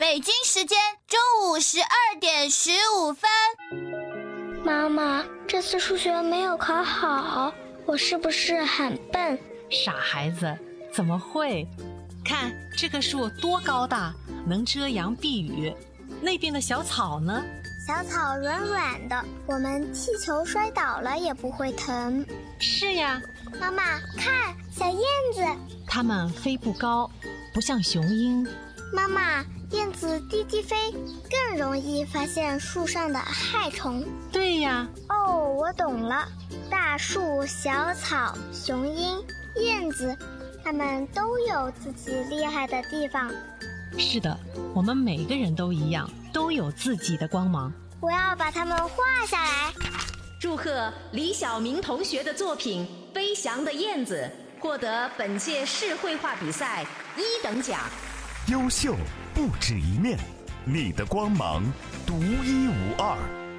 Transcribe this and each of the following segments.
北京时间中午12:15。 妈妈，这次数学没有考好，我是不是很笨？ 傻孩子，怎么会？看这棵树多高大，能遮阳避雨。那边的小草呢？ 小草软软的，我们踢球摔倒了也不会疼。 是呀。 妈妈，看，小燕子。 它们飞不高，不像雄鹰。 妈妈，燕子低低飞，更容易发现树上的害虫。 对呀。 哦，我懂了。大树、小草、雄鹰、燕子，它们都有自己厉害的地方。 是的，我们每个人都一样，都有自己的光芒。 我要把它们画下来。 祝贺李晓明同学的作品《飞翔的燕子》获得本届市绘画比赛1等奖。 优秀不止一面，你的光芒独一无二。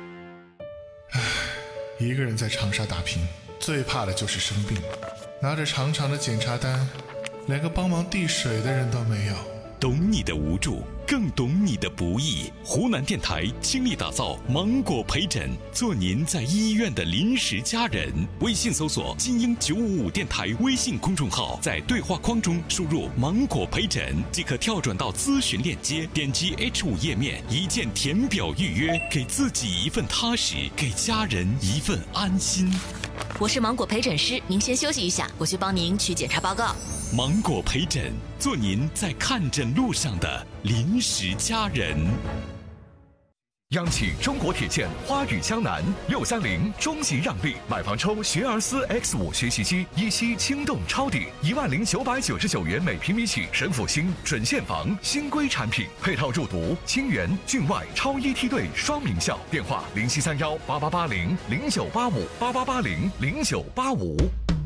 一个人在长沙打拼，最怕的就是生病，拿着长长的检查单，连个帮忙递水的人都没有。 懂你的无助，更懂你的不易。湖南电台倾力打造芒果陪诊，做您在医院的临时家人。微信搜索金鹰955电台微信公众号，在对话框中输入芒果陪诊即可跳转到咨询链接，点击 H5 页面，一键填表预约，给自己一份踏实，给家人一份安心。 我是芒果陪诊师，您先休息一下，我去帮您取检查报告。 芒果陪诊，做您在看诊路上的临时家人。 央企中国铁建花语江南630中级让利，买房抽学而思 X5 学习机，一期轻动超抵10999元每平米起，省府新准现房新规产品，配套入读清源、郡外超一梯队双名校。电话07318880098588800985。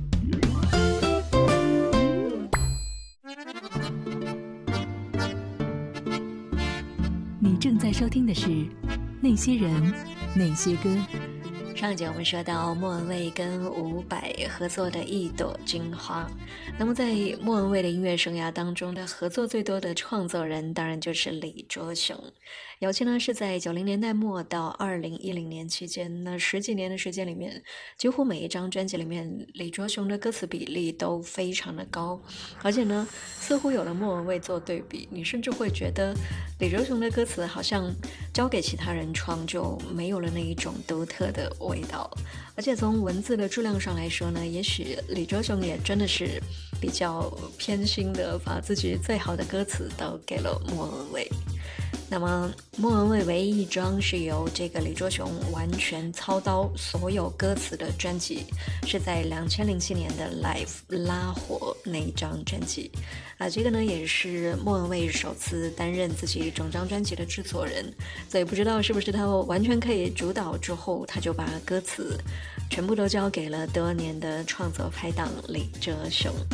你正在收听的是《那些人那些歌》。 上一节我们说到莫文蔚跟伍佰合作的《一朵金花》，那么在莫文蔚的音乐生涯当中的合作最多的创作人当然就是李卓雄。尤其呢是在90年代末到2010年期间，那10几年的时间里面，几乎每一张专辑里面李卓雄的歌词比例都非常的高，而且呢似乎有了莫文蔚做对比，你甚至会觉得李卓雄的歌词好像交给其他人创就没有了那一种独特的味道。而且从文字的质量上来说呢，也许李卓雄也真的是比较偏心的，把自己最好的歌词都给了莫文蔚。那么莫文蔚唯一一张是由这个李卓雄完全操刀所有歌词的专辑，是在2007年的 Live 拉火那一张专辑这个呢也是莫文蔚首次担任自己整张专辑的制作人，所以不知道是不是他完全可以主导之后，他就把歌词全部都交给了多年的创作拍档李卓雄。